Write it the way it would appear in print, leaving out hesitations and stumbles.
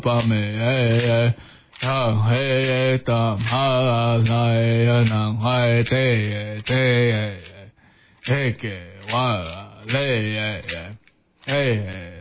巴美哎让黑的哈来南海的给我嘞哎